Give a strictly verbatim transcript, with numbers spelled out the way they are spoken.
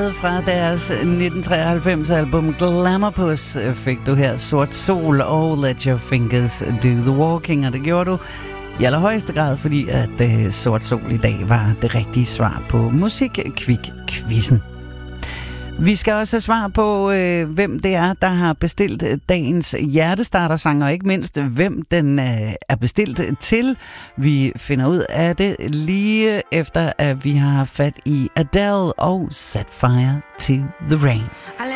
bandet fra deres nitten treoghalvfems album Glamourpuss fik du her Sort Sol og Let Your Fingers Do The Walking, og det gjorde du i allerhøjeste grad, fordi at uh, Sort Sol i dag var det rigtige svar på Musikquik-quizzen. Vi skal også have svar på, øh, hvem det er, der har bestilt dagens hjertestartersang, og ikke mindst, hvem den øh, er bestilt til. Vi finder ud af det lige efter, at vi har fat i Adele og Set Fire to the Rain. I